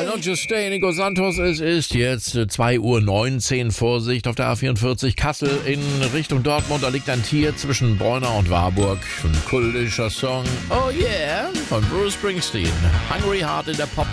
Don't you stay, Nico Santos. Es ist jetzt 2:19 Uhr. Vorsicht auf der A44 Kassel in Richtung Dortmund. Da liegt ein Tier zwischen Bräuner und Warburg. Ein kultischer Song. Oh yeah, von Bruce Springsteen. Hungry Heart in der Pop